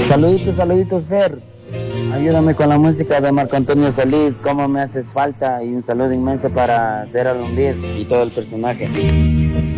Saluditos, saluditos, Fer. Ayúdame con la música de Marco Antonio Solís, cómo me haces falta, y un saludo inmenso para Cera Lombir y todo el personaje.